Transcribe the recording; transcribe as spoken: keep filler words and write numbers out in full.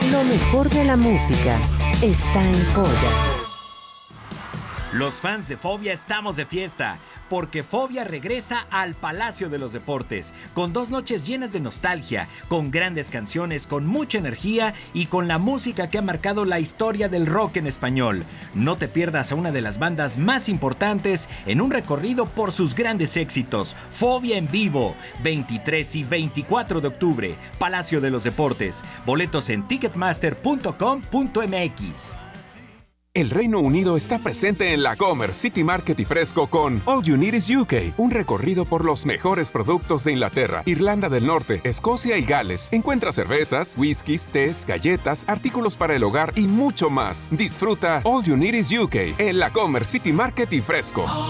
Lo mejor de la música está en Fobia. Los fans de Fobia estamos de fiesta, porque Fobia regresa al Palacio de los Deportes, con dos noches llenas de nostalgia, con grandes canciones, con mucha energía y con la música que ha marcado la historia del rock en español. No te pierdas a una de las bandas más importantes en un recorrido por sus grandes éxitos. Fobia en vivo, veintitrés y veinticuatro de octubre, Palacio de los Deportes. Boletos en ticketmaster punto com punto m x. El Reino Unido está presente en la Comer City Market y Fresco con All You Need Is U K, un recorrido por los mejores productos de Inglaterra, Irlanda del Norte, Escocia y Gales. Encuentra cervezas, whiskies, tés, galletas, artículos para el hogar y mucho más. Disfruta All You Need Is U K en la Comer City Market y Fresco.